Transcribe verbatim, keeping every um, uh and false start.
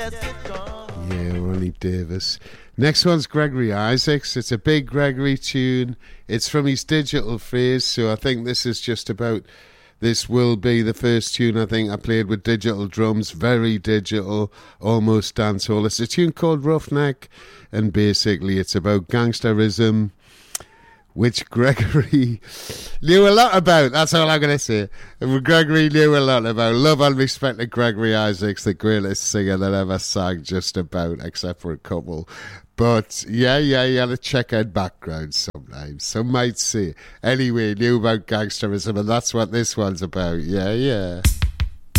Yeah, Ronnie Davis. Next one's Gregory Isaacs. It's a big Gregory tune. It's from his digital phase, so I think this is just about... This will be the first tune I think I played with digital drums, very digital, almost dancehall. It's a tune called Roughneck, and basically it's about gangsterism, which Gregory knew a lot about. That's all I'm going to say. Gregory knew a lot about. Love and respect to Gregory Isaacs, the greatest singer that ever sang, just about, except for a couple. But yeah, yeah, you gotta check out background sometimes. Some might say. Anyway, knew about gangsterism, and that's what this one's about. Yeah, yeah.